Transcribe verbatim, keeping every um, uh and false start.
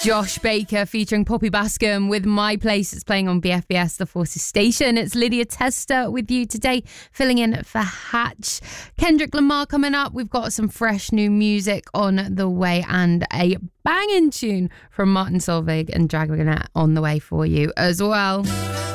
Josh Baker featuring Poppy Bascom with My Place. It's playing on B F B S, the Forces station. It's Lydia Tester with you today, filling in for Hatch. Kendrick Lamar coming up. We've got some fresh new music on the way and a banging tune from Martin Solveig and Dragonette on the way for you as well.